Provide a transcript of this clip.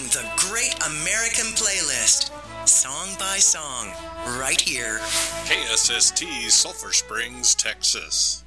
the Great American Playlist, song by song, right here. KSST, Sulphur Springs, Texas.